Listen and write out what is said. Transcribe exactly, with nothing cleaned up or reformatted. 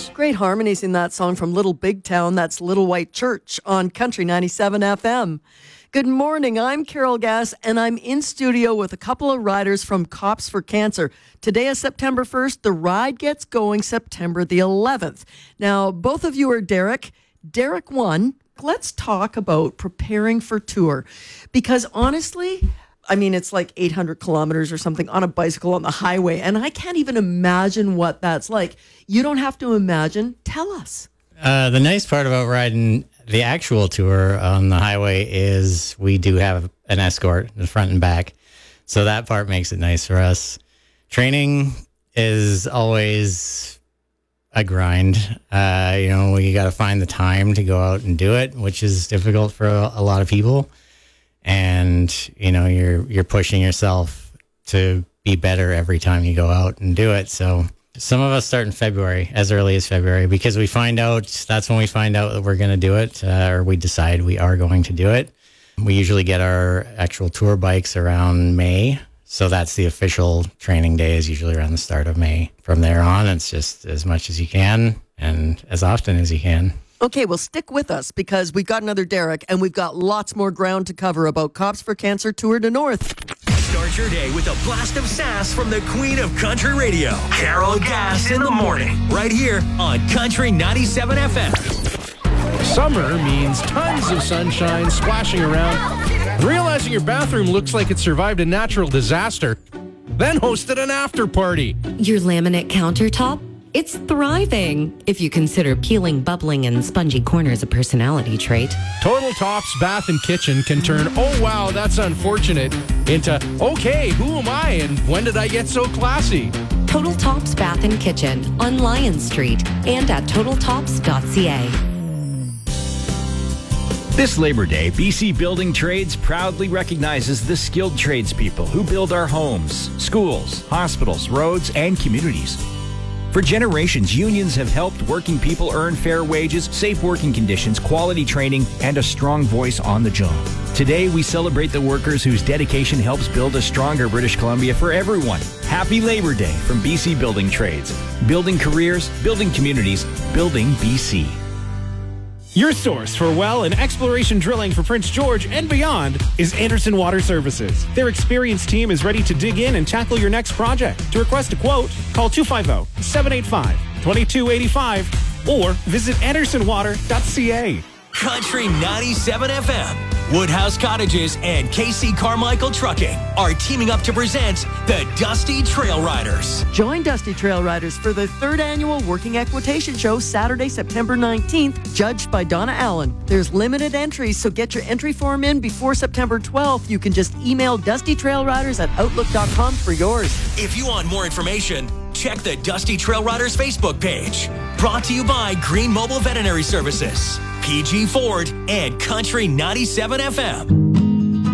Church. Great harmonies in that song from Little Big Town. That's Little White Church on Country ninety-seven F M. Good morning. I'm Carol Gass, and I'm in studio with a couple of riders from Cops for Cancer. Today is September first. The ride gets going September the eleventh. Now, both of you are Derek. Derek won. Let's talk about preparing for tour, because honestly, I mean, it's like eight hundred kilometers or something on a bicycle on the highway, and I can't even imagine what that's like. You don't have to imagine. Tell us. Uh, the nice part about riding the actual tour on the highway is we do have an escort in the front and back, so that part makes it nice for us. Training is always a grind. Uh, you know, you got to find the time to go out and do it, which is difficult for a, a lot of people. And, you know, you're you're pushing yourself to be better every time you go out and do it. So some of us start in February, as early as February, because we find out, that's when we find out that we're going to do it, uh, or we decide we are going to do it. We usually get our actual tour bikes around May. So that's the official training day, is usually around the start of May. From there on, it's just as much as you can and as often as you can. Okay, well, stick with us, because we've got another Derek, and we've got lots more ground to cover about Cops for Cancer Tour de North. Start your day with a blast of sass from the queen of country radio, Carol Gass, in the morning, right here on Country ninety-seven F M. Summer means tons of sunshine splashing around, realizing your bathroom looks like it survived a natural disaster, then hosted an after party. Your laminate countertop? It's thriving, if you consider peeling, bubbling, and spongy corners a personality trait. Total Tops Bath and Kitchen can turn, oh wow, that's unfortunate, into, okay, who am I and when did I get so classy? Total Tops Bath and Kitchen on Lyon Street and at total tops dot c a. This Labor Day, B C Building Trades proudly recognizes the skilled tradespeople who build our homes, schools, hospitals, roads, and communities. For generations, unions have helped working people earn fair wages, safe working conditions, quality training, and a strong voice on the job. Today, we celebrate the workers whose dedication helps build a stronger British Columbia for everyone. Happy Labor Day from B C Building Trades. Building careers, building communities, building B C. Your source for well and exploration drilling for Prince George and beyond is Anderson Water Services. Their experienced team is ready to dig in and tackle your next project. To request a quote, call two five zero, seven eight five, two two eight five or visit anderson water dot c a. Country ninety-seven F M, Woodhouse Cottages, and K C Carmichael Trucking are teaming up to present the Dusty Trail Riders. Join Dusty Trail Riders for the third annual Working Equitation Show, Saturday, September nineteenth, judged by Donna Allen. There's limited entries, so get your entry form in before September twelfth. You can just email dusty trail riders at outlook dot com for yours. If you want more information, check the Dusty Trail Riders Facebook page. Brought to you by Green Mobile Veterinary Services, P G Ford, and Country ninety-seven F M.